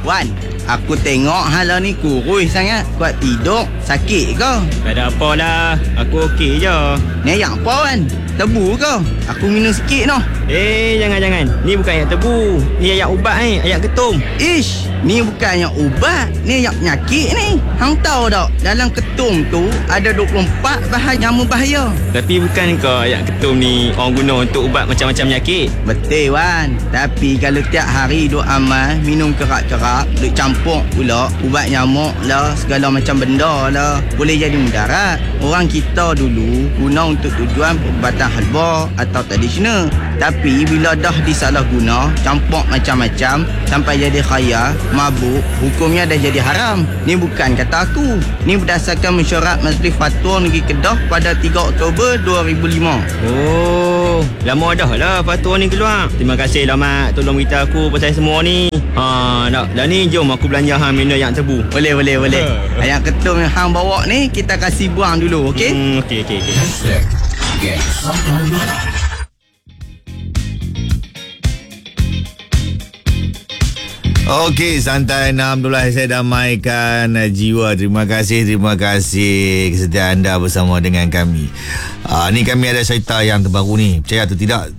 Wan, aku tengok hala ni kurus sangat. Kuat tidur, sakit ke? Tak ada apalah, aku okey je. Ni ayak apa Wan? Tebu ke? Aku minum sikit noh. Jangan. Ni bukan ayak tebu. Ni ayak ubat ni, ayak ketum. Ish, ni bukan ayak ubat. Ni ayak penyakit ni. Hang tahu tak, dalam ketum tu ada 24 bahan nyamuk bahaya. Tapi bukan ke ayak ketum ni orang guna untuk ubat macam-macam penyakit? Betul Wan. Tapi kalau tiap hari duk amal, minum kerak-kerak, duk campur pula ubat nyamuk lah, segala macam benda lah, boleh jadi mudarat. Orang kita dulu guna untuk tujuan perubatan halba atau tradisional. Tapi bila dah disalah guna, campur macam-macam sampai jadi khayal, mabuk, hukumnya dah jadi haram. Ni bukan kata aku. Ni berdasarkan mesyuarat Majlis Fatwa Negeri Kedah pada 3 Oktober 2005. Oh, lama dah lah fatwa ni keluar. Terima kasih lah Mat, tolong beritahu aku pasal semua ni. Dah ni jom aku belanja minum yang tebu. Boleh. Ayam ketum yang hang bawa ni kita kasih buang dulu, okey? Okey. Okey, santai Alhamdulillah saya damaikan jiwa. Terima kasih kesetiaan anda bersama dengan kami. Ni kami ada cerita yang terbaru ni. Percaya atau tidak,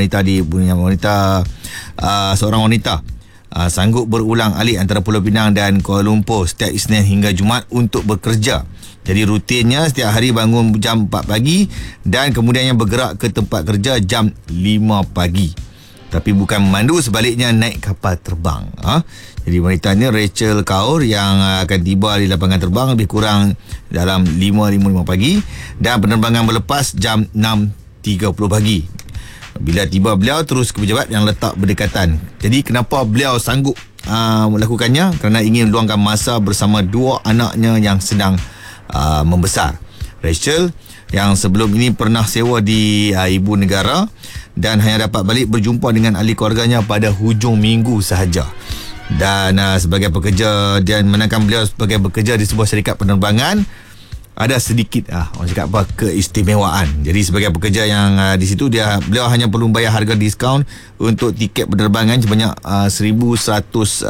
seorang wanita sanggup berulang alik antara Pulau Pinang dan Kuala Lumpur setiap Isnin hingga Jumaat untuk bekerja. Jadi rutinnya setiap hari bangun jam 4 pagi dan kemudiannya bergerak ke tempat kerja jam 5 pagi. Tapi bukan memandu, sebaliknya naik kapal terbang. Jadi wanita ni Rachel Kaur yang akan tiba di lapangan terbang lebih kurang dalam 5.55 pagi dan penerbangan berlepas jam 6.30 pagi. Bila tiba beliau terus ke pejabat yang letak berdekatan. Jadi kenapa beliau sanggup melakukannya? Kerana ingin meluangkan masa bersama 2 anaknya yang sedang membesar. Rachel yang sebelum ini pernah sewa di ibu negara dan hanya dapat balik berjumpa dengan ahli keluarganya pada hujung minggu sahaja. Dan sebagai pekerja dan menangkan beliau sebagai bekerja di sebuah syarikat penerbangan, ada sedikit orang cakap apa, keistimewaan. Jadi sebagai pekerja yang di situ beliau hanya perlu bayar harga diskaun untuk tiket penerbangan sebanyak RM1,100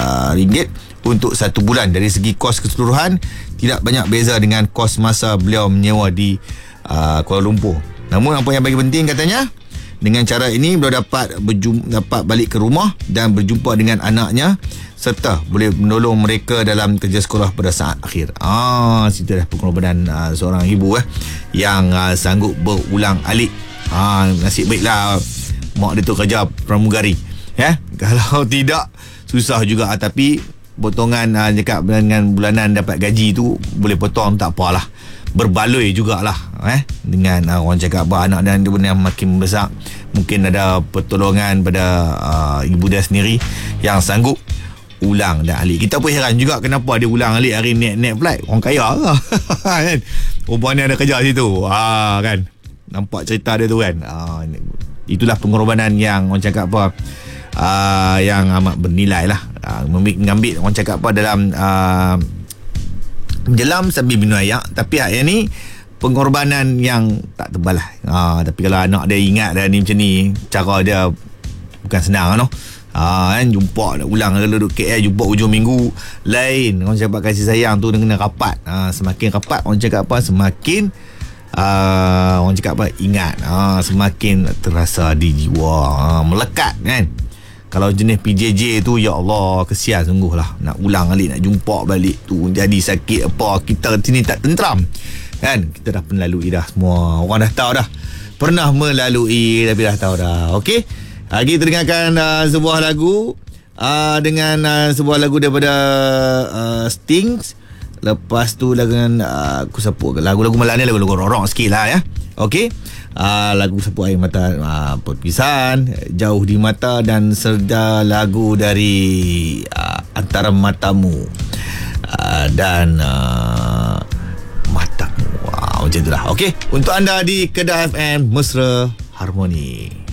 untuk 1 bulan. Dari segi kos keseluruhan tidak banyak beza dengan kos masa beliau menyewa di Kuala Lumpur. Namun apa yang bagi penting katanya, dengan cara ini beliau dapat balik ke rumah dan berjumpa dengan anaknya serta boleh menolong mereka dalam kerja sekolah pada saat akhir. Situ dah pengorbanan seorang ibu yang sanggup berulang alik. Nasib baiklah mak dia tu kerja pramugari. Kalau tidak susah juga. Tapi potongan cakap dengan bulanan dapat gaji tu boleh potong, tak apalah. Berbaloi jugalah dengan orang cakap anak dan dia makin membesar, mungkin ada pertolongan pada ibu dia sendiri yang sanggup ulang dan alik. Kita pun heran juga kenapa dia ulang alik hari naik flight. Orang kaya ke? Kan? Rupanya ada kerja situ. Kan? Nampak cerita dia tu kan. Itulah pengorbanan yang orang cakap yang amat bernilai lah. Mengambil orang cakap dalam menjelam sambil minum ayak. Tapi yang ni pengorbanan yang tak tebal lah. Tapi kalau anak dia ingat dah ni macam ni, cara dia bukan senang kan, jumpa nak ulang kalau duduk KL, jumpa hujung minggu lain. Orang cakap kasih sayang tu kena rapat. Semakin rapat orang cakap semakin orang cakap ingat, semakin terasa di jiwa, melekat kan. Kalau jenis PJJ tu, ya Allah, kesian sungguh lah. Nak ulang balik, nak jumpa balik tu jadi sakit apa, kita sini tak tentram kan. Kita dah melalui dah semua. Orang dah tahu dah, pernah melalui tapi dah tahu dah. Okey, kita dengarkan sebuah lagu dengan sebuah lagu daripada Stings. Lepas tu lagu aku siapa lagu-lagu Malang ni, lagu-lagu rock sikit lah ya. Okey, lagu Sapu Air Mata Perpisahan, Jauh di Mata, dan serta lagu dari Antara Matamu dan Matamu. Macam itulah. Okey, untuk anda di Kedah FM, Mesra Harmoni.